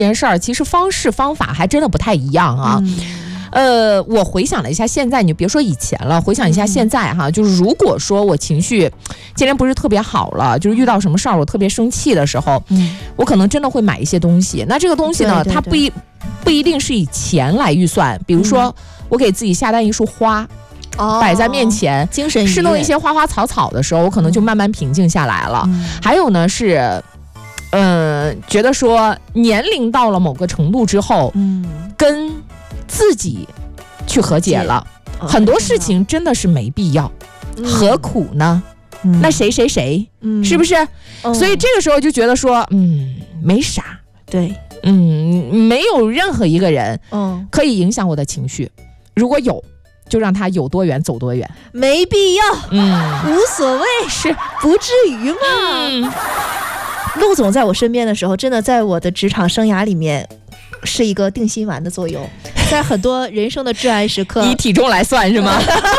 件事儿，其实方式方法还真的不太一样啊。我回想了一下现在，你别说以前了，回想一下现在哈，就是如果说我情绪今天不是特别好了，就是遇到什么事儿我特别生气的时候，我可能真的会买一些东西。那这个东西呢，它不一定是以钱来预算，比如说我给自己下单一束花。摆在面前， 精神侍弄一些花花草草的时候，我可能就慢慢平静下来了。还有呢是，觉得说年龄到了某个程度之后，跟自己去和解了，很多事情真的是没必要，何苦呢？那谁，是不是？所以这个时候就觉得说，没啥， 对， 没有任何一个人，可以影响我的情绪，如果有。就让他有多远走多远， 没必要，无所谓， 是不至于嘛。陆总在我身边的时候，真的在我的职场生涯里面是一个定心丸的作用，在很多人生的至暗时刻， 以体重来算是吗？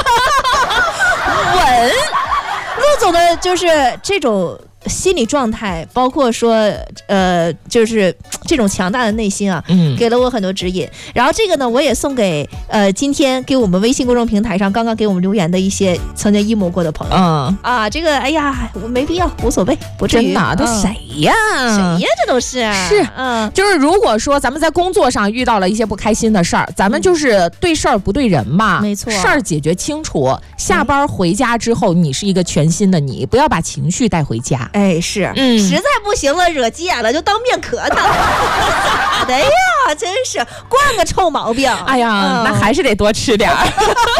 稳，陆总的就是这种心理状态，包括说就是这种强大的内心啊，给了我很多指引。然后这个呢，我也送给今天给我们微信公众平台上刚刚给我们留言的一些曾经 emo 过的朋友。这个哎呀，我没必要，无所谓，不至于。 真的，都谁呀？ 谁呀？这都是就是如果说咱们在工作上遇到了一些不开心的事儿，咱们就是对事儿不对人嘛， 没错， 事儿解决清楚，下班回家之后，你是一个全新的你，不要把情绪带回家。 哎，是，实在不行了，惹急眼了就当面磕他，咋的呀？真是惯个臭毛病。 哎呀，那还是得多吃点儿。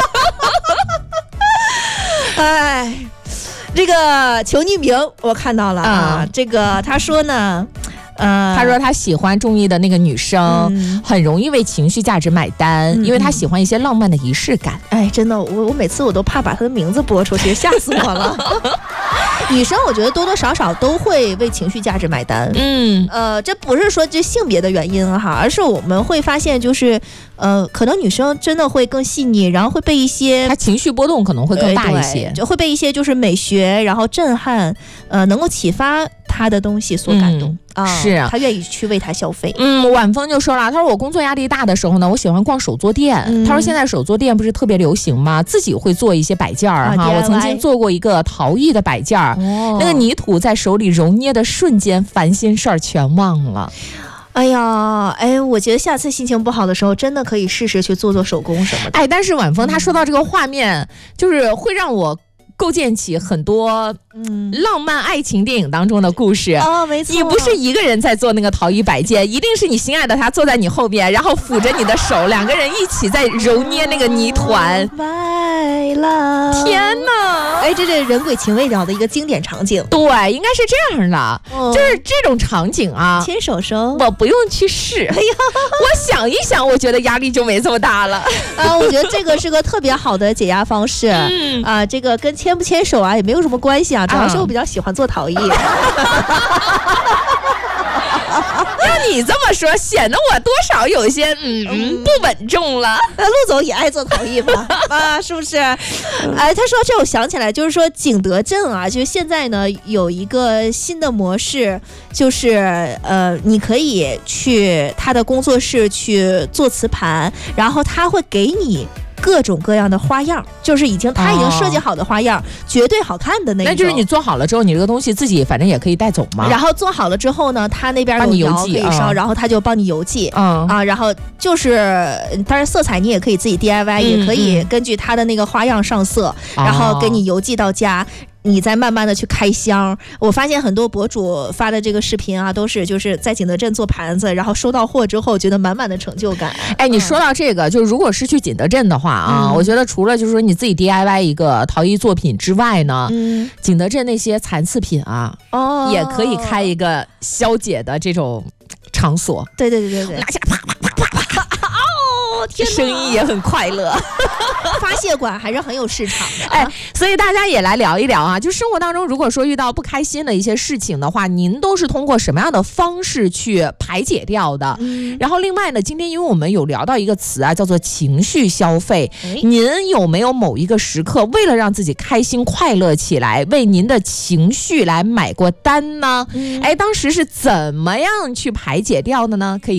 哎，这个求匿名我看到了啊，这个他说呢。 他说他喜欢中意的那个女生，很容易为情绪价值买单，因为他喜欢一些浪漫的仪式感。 哎，真的，我每次我都怕把他的名字播出去，吓死我了。女生我觉得多多少少都会为情绪价值买单。这不是说这性别的原因哈，而是我们会发现就是可能女生真的会更细腻，然后会被一些她情绪波动可能会更大一些， 就会被一些就是美学然后震撼能够启发她的东西所感动。 是啊， 他愿意去为他消费。 晚风就说了，他说我工作压力大的时候呢，我喜欢逛手作店。他说现在手作店不是特别流行吗？自己会做一些摆件儿哈。我曾经做过一个陶艺的摆件儿，那个泥土在手里揉捏的瞬间，烦心事儿全忘了。 哎呀，我觉得下次心情不好的时候，真的可以试试去做做手工什么的。 但是晚风他说到这个画面，就是会让我构建起很多浪漫爱情电影当中的故事。 没错， 你不是一个人在做那个陶艺摆件，一定是你心爱的他坐在你后边，然后抚着你的手，两个人一起在揉捏那个泥团。 白了， 天哪！ 这是人鬼情未了的一个经典场景。 对，应该是这样的，就是这种场景啊， 牵手手， 我不用去试。我想一想，我觉得压力就没这么大了。 我觉得这个是个特别好的解压方式。这个跟牵不牵手啊也没有什么关系啊，主要是我比较喜欢做陶艺。 要你这么说，显得我多少有些不稳重了。 陆总也爱做陶艺吧？是不是？他说这我想起来，就是说景德镇啊，就是现在呢有一个新的模式，就是你可以去他的工作室去做瓷盘，然后他会给你各种各样的花样，就是他已经设计好的花样，绝对好看的那种。 那就是你做好了之后，你这个东西自己反正也可以带走嘛。 然后做好了之后呢，他那边有窑可以烧，然后他就帮你邮寄。然后就是当然色彩你也可以自己 DIY，也可以根据他的那个花样上色，然后给你邮寄到家。你再慢慢的去开箱。我发现很多博主发的这个视频啊，都是就是在景德镇做盘子，然后收到货之后觉得满满的成就感。 你说到这个，就如果是去景德镇的话啊，我觉得除了就是说你自己 DIY 一个陶艺作品之外呢，景德镇那些残次品啊，也可以开一个消解的这种场所。 对， 拿起来啪啪啪啪啪，生意也很快乐。 发泄馆还是很有市场的。 所以大家也来聊一聊啊，就生活当中如果说遇到不开心的一些事情的话，您都是通过什么样的方式去排解掉的？然后另外呢，今天因为我们有聊到一个词啊，叫做情绪消费。您有没有某一个时刻为了让自己开心快乐起来，为您的情绪来买过单呢？当时是怎么样去排解掉的呢？可以